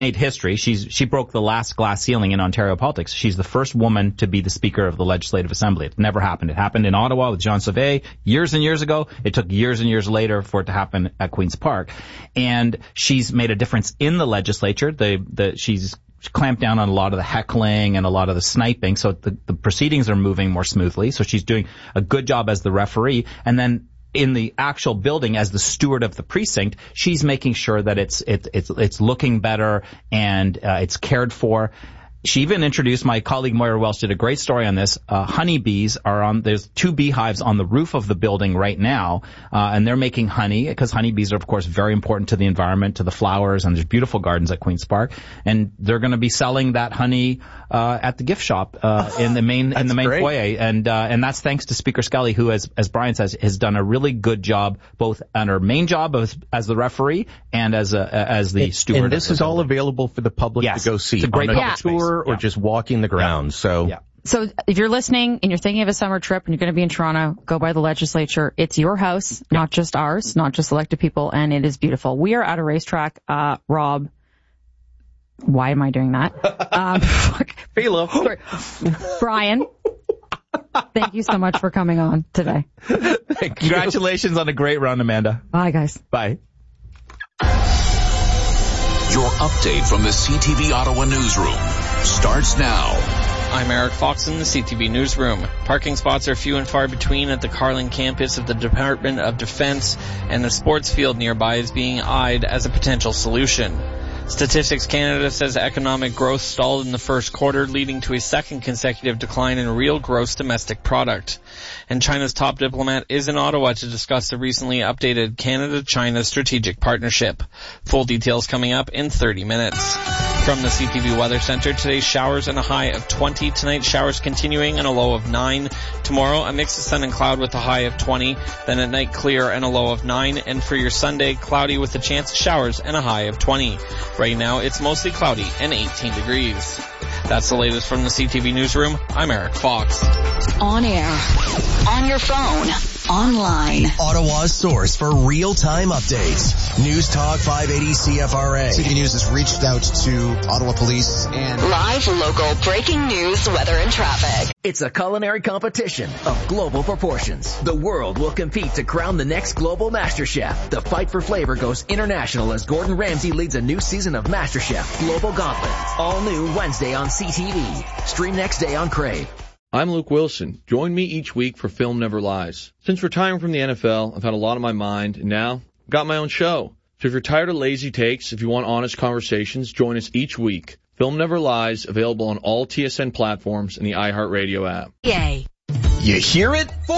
made history. She broke the last glass ceiling in Ontario politics. She's the first woman to be the Speaker of the Legislative Assembly. It never happened. It happened in Ottawa with Jean Sauvé years and years ago. It took years and years later for it to happen at Queen's Park. And she's made a difference in the legislature. She's clamped down on a lot of the heckling and a lot of the sniping, so the proceedings are moving more smoothly. So she's doing a good job as the referee. And then in the actual building, as the steward of the precinct, she's making sure that it's looking better and it's cared for. She even introduced, my colleague Moira Welsh did a great there's 2 beehives on the roof of the building right now, and they're making honey, because honeybees are, of course, very important to the environment, to the flowers, and there's beautiful gardens at Queen's Park. And they're going to be selling that honey at the gift shop in the main foyer. And that's thanks to Speaker Skelly, who, as Brian says, has done a really good job, both on her main job as the referee and as the steward. And this is all available for the public to go see. It's a great on a tour or just walking the grounds. So if you're listening and you're thinking of a summer trip and you're going to be in Toronto, go by the legislature. It's your house, not just ours, not just elected people, and it is beautiful. We are at a racetrack. Rob, why am I doing that? Brian, thank you so much for coming on today. Congratulations on a great run, Amanda. Bye, guys. Bye. Your update from the CTV Ottawa newsroom starts now. I'm Eric Fox in the CTV newsroom. Parking spots are few and far between at the Carling campus of the Department of Defense, and the sports field nearby is being eyed as a potential solution. Statistics Canada says economic growth stalled in the first quarter, leading to a second consecutive decline in real gross domestic product. And China's top diplomat is in Ottawa to discuss the recently updated Canada-China strategic partnership. Full details coming up in 30 minutes. From the CTV Weather Center, today's showers and a high of 20. Tonight, showers continuing and a low of 9. Tomorrow, a mix of sun and cloud with a high of 20. Then at night, clear and a low of 9. And for your Sunday, cloudy with a chance of showers and a high of 20. Right now, it's mostly cloudy and 18 degrees. That's the latest from the CTV Newsroom. I'm Eric Fox. On air, on your phone, online. Ottawa's source for real-time updates. News Talk 580 CFRA. City News has reached out to Ottawa Police and live local breaking news, weather and traffic. It's a culinary competition of global proportions. The world will compete to crown the next global Master Chef. The fight for flavor goes international as Gordon Ramsay leads a new season of MasterChef Global Gauntlet. All new Wednesday on CTV. Stream next day on Crave. I'm Luke Wilson. Join me each week for Film Never Lies. Since retiring from the NFL, I've had a lot on my mind, and now I've got my own show. So if you're tired of lazy takes, if you want honest conversations, join us each week. Film Never Lies, available on all TSN platforms and the iHeartRadio app. Yay. You hear it? 4,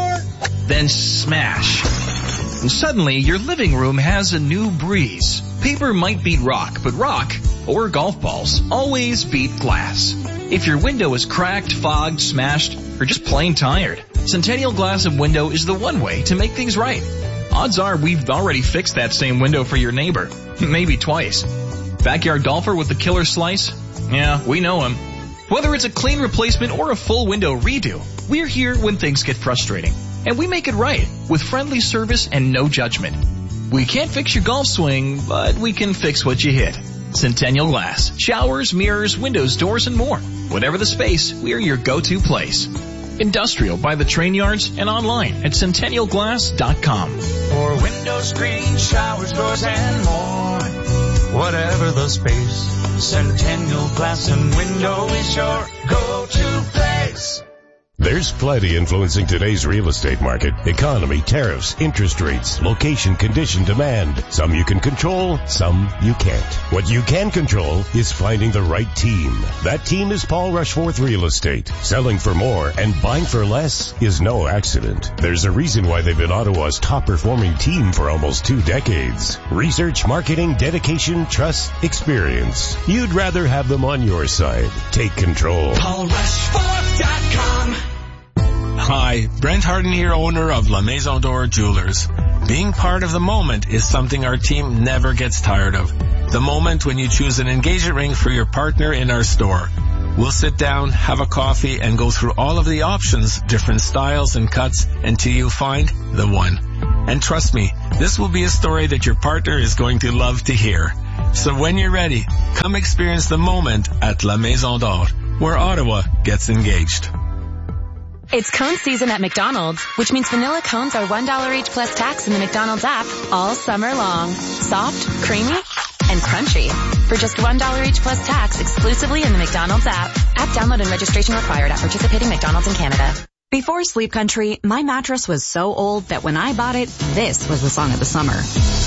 then smash. And suddenly, your living room has a new breeze. Paper might beat rock, but rock, or golf balls, always beat glass. If your window is cracked, fogged, smashed, or just plain tired, Centennial Glass and Window is the one way to make things right. Odds are we've already fixed that same window for your neighbor. Maybe twice. Backyard golfer with the killer slice? Yeah, we know him. Whether it's a clean replacement or a full window redo, we're here when things get frustrating. And we make it right with friendly service and no judgment. We can't fix your golf swing, but we can fix what you hit. Centennial Glass. Showers, mirrors, windows, doors, and more. Whatever the space, we're your go-to place. Industrial by the train yards and online at centennialglass.com. For windows, screens, showers, doors, and more. Whatever the space, Centennial Glass and Window is your go-to place. There's plenty influencing today's real estate market. Economy, tariffs, interest rates, location, condition, demand. Some you can control, some you can't. What you can control is finding the right team. That team is Paul Rushforth Real Estate. Selling for more and buying for less is no accident. There's a reason why they've been Ottawa's top performing team for almost 2 decades. Research, marketing, dedication, trust, experience. You'd rather have them on your side. Take control. PaulRushforth.com. Hi, Brent Harden here, owner of La Maison d'Or Jewelers. Being part of the moment is something our team never gets tired of. The moment when you choose an engagement ring for your partner in our store. We'll sit down, have a coffee, and go through all of the options, different styles and cuts, until you find the one. And trust me, this will be a story that your partner is going to love to hear. So when you're ready, come experience the moment at La Maison d'Or, where Ottawa gets engaged. It's cone season at McDonald's, which means vanilla cones are $1 each plus tax in the McDonald's app all summer long. Soft, creamy, and crunchy. For just $1 each plus tax exclusively in the McDonald's app. App download and registration required at participating McDonald's in Canada. Before Sleep Country, my mattress was so old that when I bought it, this was the song of the summer.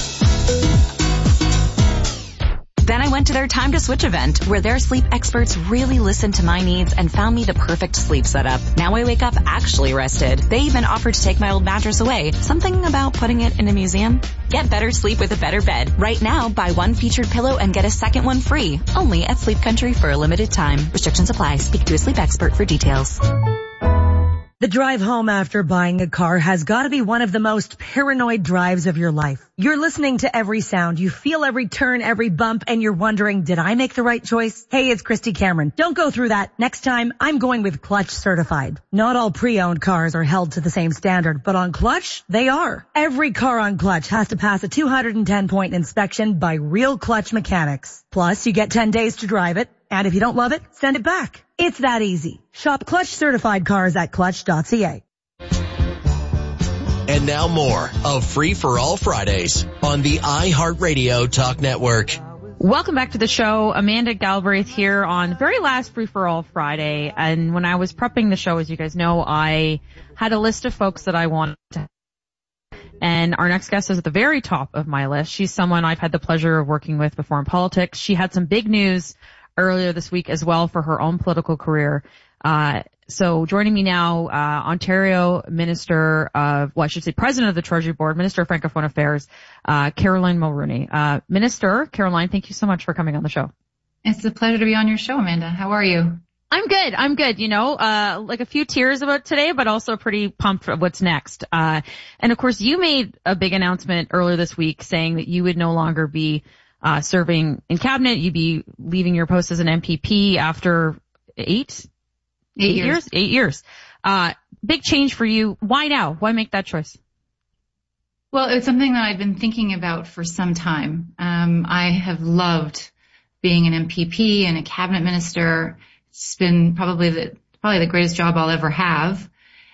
Then I went to their Time to Switch event, where their sleep experts really listened to my needs and found me the perfect sleep setup. Now I wake up actually rested. They even offered to take my old mattress away. Something about putting it in a museum? Get better sleep with a better bed. Right now, buy one featured pillow and get a second one free. Only at Sleep Country for a limited time. Restrictions apply. Speak to a sleep expert for details. The drive home after buying a car has got to be one of the most paranoid drives of your life. You're listening to every sound, you feel every turn, every bump, and you're wondering, did I make the right choice? Hey, it's Christy Cameron. Don't go through that. Next time, I'm going with Clutch Certified. Not all pre-owned cars are held to the same standard, but on Clutch, they are. Every car on Clutch has to pass a 210-point inspection by real Clutch mechanics. Plus, you get 10 days to drive it. And if you don't love it, send it back. It's that easy. Shop Clutch Certified cars at clutch.ca. And now more of Free for All Fridays on the iHeartRadio Talk Network. Welcome back to the show. Amanda Galbraith here on the very last Free for All Friday. And when I was prepping the show, as you guys know, I had a list of folks that I wanted to. And our next guest is at the very top of my list. She's someone I've had the pleasure of working with before in politics. She had some big news earlier this week as well for her own political career. So joining me now, Ontario Minister of, well, I should say President of the Treasury Board, Minister of Francophone Affairs, Caroline Mulroney. Minister Caroline, thank you so much for coming on the show. It's a pleasure to be on your show, Amanda. How are you? I'm good. You know, like a few tears about today, but also pretty pumped for what's next. And of course, you made a big announcement earlier this week saying that you would no longer be serving in cabinet. You'd be leaving your post as an MPP after 8 years. 8 years. Big change for you. Why now? Why make that choice? Well, it's something that I've been thinking about for some time. I have loved being an MPP and a cabinet minister. It's been probably the greatest job I'll ever have.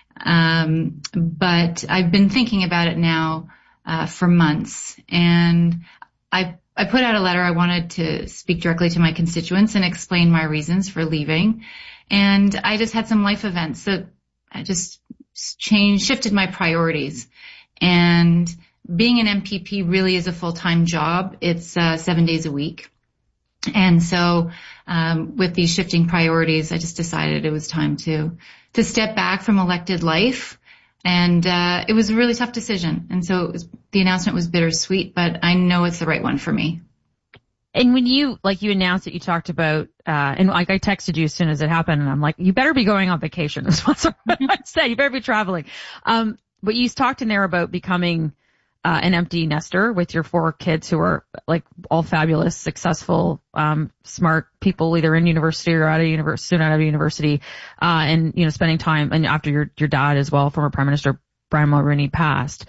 But I've been thinking about it now, for months, and I put out a letter. I wanted to speak directly to my constituents and explain my reasons for leaving. And I just had some life events that I just shifted my priorities. And being an MPP really is a full-time job. It's 7 days a week. And so with these shifting priorities, I just decided it was time to step back from elected life. And it was a really tough decision. And so the announcement was bittersweet, but I know it's the right one for me. And when you announced it, you talked about, and like I texted you as soon as it happened, and I'm like, you better be going on vacation. That's what I said. You better be traveling. But you talked in there about becoming an empty nester with your 4 kids who are like all fabulous, successful, smart people, either in university or out of university, soon out of university, and, you know, spending time, and after your dad as well, former Prime Minister Brian Mulroney passed.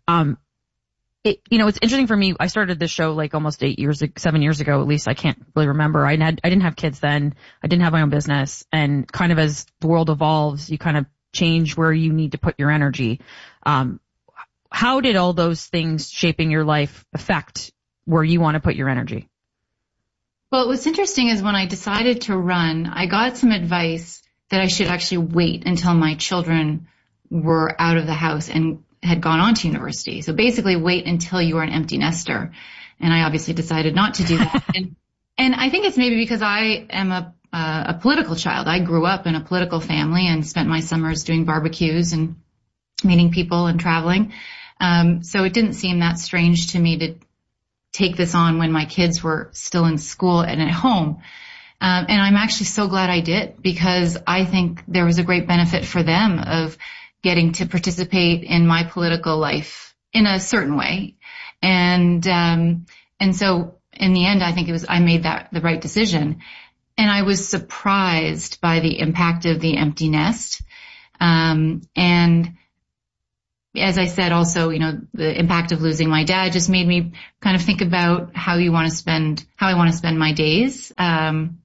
It's interesting for me. I started this show like almost 7 years ago, at least. I can't really remember. I didn't have kids then. I didn't have my own business. And kind of as the world evolves, you kind of change where you need to put your energy. How did all those things shaping your life affect where you want to put your energy? Well, what's interesting is when I decided to run, I got some advice that I should actually wait until my children were out of the house and had gone on to university. So basically wait until you are an empty nester. And I obviously decided not to do that. and I think it's maybe because I am a political child. I grew up in a political family and spent my summers doing barbecues and meeting people and traveling. So it didn't seem that strange to me to take this on when my kids were still in school and at home. And I'm actually so glad I did, because I think there was a great benefit for them of getting to participate in my political life in a certain way. And so in the end, I think I made that the right decision. And I was surprised by the impact of the empty nest. And as I said, also, the impact of losing my dad just made me kind of think about how I want to spend my days. And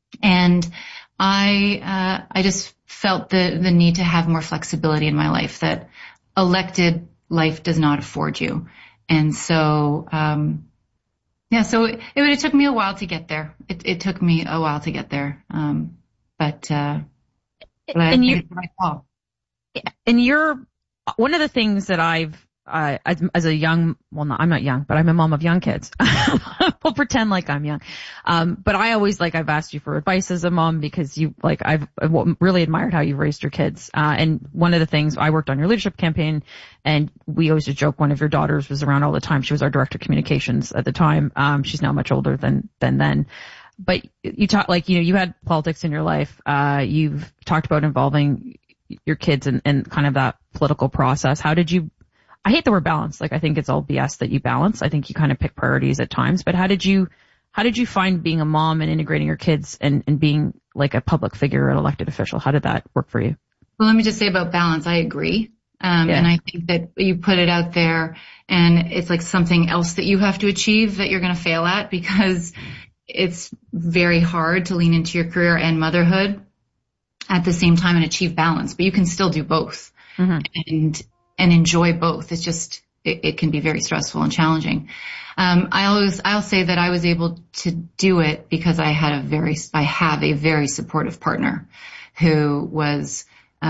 I just felt the need to have more flexibility in my life that elected life does not afford you. And so, so it took me a while to get there. It took me a while to get there. One of the things that I've, as a young, I'm not young, but I'm a mom of young kids. We'll pretend like I'm young. But I always, I've asked you for advice as a mom because I've really admired how you've raised your kids. And one of the things, I worked on your leadership campaign, and we always just joke one of your daughters was around all the time. She was our director of communications at the time. She's now much older than then. But you talk, you had politics in your life. You've talked about involving your kids and kind of that political process. How did you, I hate the word balance. I think it's all BS that you balance. I think you kind of pick priorities at times, but how did you find being a mom and integrating your kids and being a public figure, an elected official? How did that work for you? Well, let me just say about balance, I agree. And I think that you put it out there and it's like something else that you have to achieve that you're going to fail at, because it's very hard to lean into your career and motherhood at the same time and achieve balance, but you can still do both and enjoy both. It's just, it can be very stressful and challenging. I'll say that I was able to do it because I have a very supportive partner who was,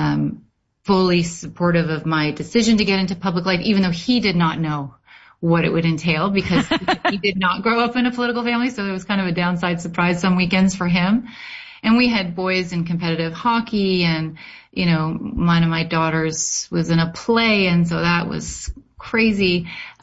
fully supportive of my decision to get into public life, even though he did not know what it would entail because he did not grow up in a political family. So it was kind of a downside surprise some weekends for him. And we had boys in competitive hockey and, one of my daughters was in a play. And so that was crazy,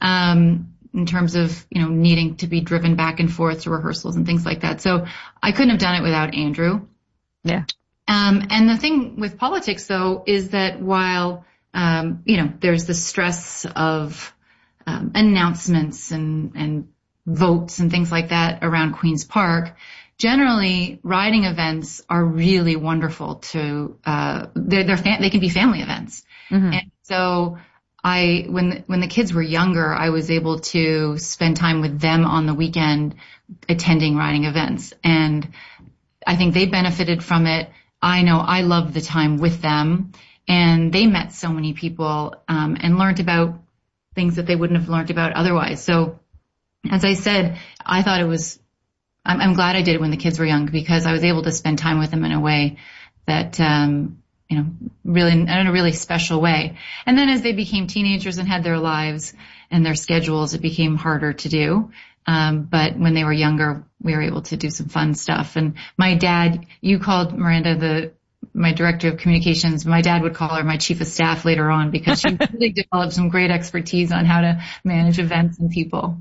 in terms of, needing to be driven back and forth to rehearsals and things like that. So I couldn't have done it without Andrew. Yeah. And the thing with politics though, is that while, there's the stress of, announcements and votes and things like that around Queen's Park, generally riding events are really wonderful to, they can be family events. And so when the kids were younger, I was able to spend time with them on the weekend attending riding events. And I think they benefited from it. I know I loved the time with them, and they met so many people, and learned about things that they wouldn't have learned about otherwise. So as I said, I thought I'm glad I did it when the kids were young because I was able to spend time with them in a way that, really, in a really special way. And then as they became teenagers and had their lives and their schedules, it became harder to do. But when they were younger, we were able to do some fun stuff. And my dad, you called Miranda my director of communications. My dad would call her my chief of staff later on because she really developed some great expertise on how to manage events and people.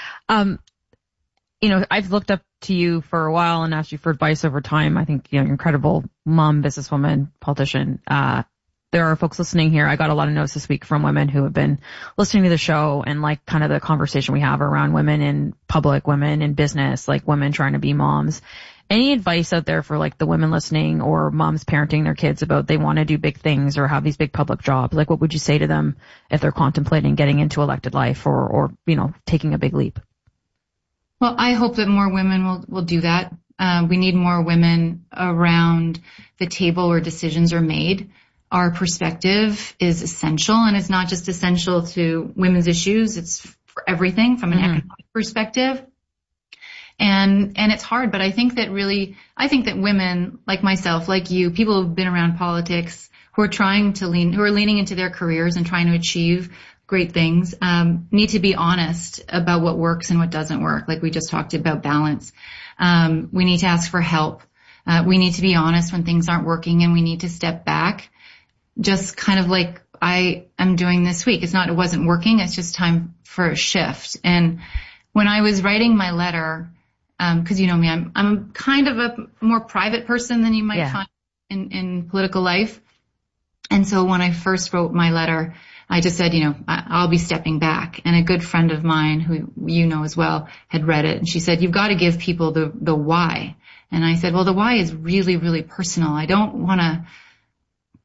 I've looked up to you for a while and asked you for advice over time. I think, you're an incredible mom, businesswoman, politician. There are folks listening here. I got a lot of notes this week from women who have been listening to the show and kind of the conversation we have around women in public, women in business, women trying to be moms. Any advice out there for the women listening or moms parenting their kids about they want to do big things or have these big public jobs? What would you say to them if they're contemplating getting into elected life or taking a big leap? Well, I hope that more women will do that. We need more women around the table where decisions are made. Our perspective is essential, and it's not just essential to women's issues. It's for everything from an economic perspective. And it's hard, but I think that women like myself, like you, people who've been around politics, who are leaning into their careers and trying to achieve great things, need to be honest about what works and what doesn't work. Like we just talked about balance. We need to ask for help. We need to be honest when things aren't working, and we need to step back. Just kind of like I am doing this week. It wasn't working. It's just time for a shift. And when I was writing my letter, cause you know me, I'm kind of a more private person than you might find in political life. And so when I first wrote my letter, I just said, I'll be stepping back. And a good friend of mine who you know as well had read it. And she said, you've got to give people the why. And I said, well, the why is really, really personal. I don't want to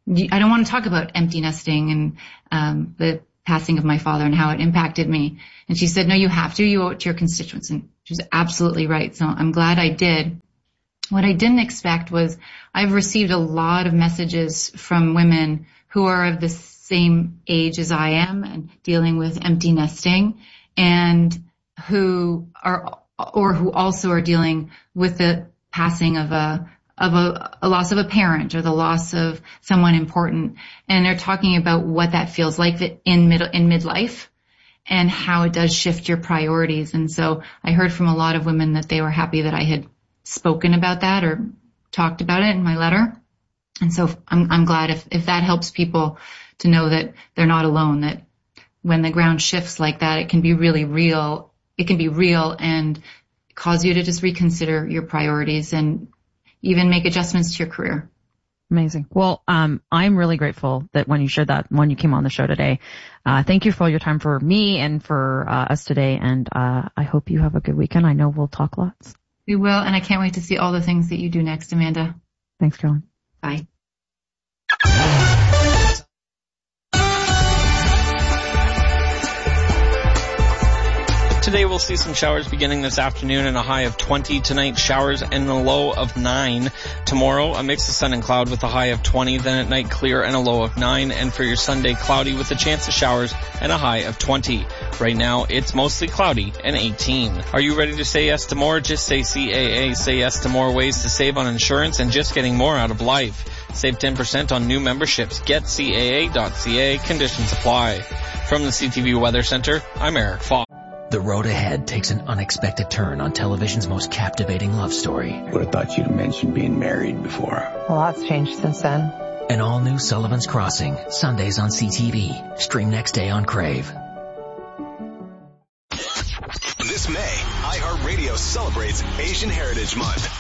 I don't want to talk about empty nesting and the passing of my father and how it impacted me. And she said, no, you have to. You owe it to your constituents. And she was absolutely right. So I'm glad I did. What I didn't expect was I've received a lot of messages from women who are of the same age as I am and dealing with empty nesting, and who also are dealing with the passing of a loss of a parent or the loss of someone important. And they're talking about what that feels like in midlife and how it does shift your priorities. And so I heard from a lot of women that they were happy that I had spoken about that or talked about it in my letter. And so I'm glad if that helps people to know that they're not alone, that when the ground shifts like that, it can be really real. It can be real and cause you to just reconsider your priorities and even make adjustments to your career. Amazing. Well, I'm really grateful that when you shared that, when you came on the show today. Thank you for all your time for me and for us today. And I hope you have a good weekend. I know we'll talk lots. We will. And I can't wait to see all the things that you do next, Amanda. Thanks, Caroline. Bye. Today we'll see some showers beginning this afternoon and a high of 20. Tonight, showers and a low of 9. Tomorrow, a mix of sun and cloud with a high of 20. Then at night, clear and a low of 9. And for your Sunday, cloudy with a chance of showers and a high of 20. Right now, it's mostly cloudy and 18. Are you ready to say yes to more? Just say CAA. Say yes to more ways to save on insurance and just getting more out of life. Save 10% on new memberships. Get CAA.ca. Conditions apply. From the CTV Weather Center, I'm Eric Fox. The road ahead takes an unexpected turn on television's most captivating love story. Would have thought you'd mentioned being married before. A lot's changed since then. An all-new Sullivan's Crossing, Sundays on CTV. Stream next day on Crave. This May, iHeartRadio celebrates Asian Heritage Month.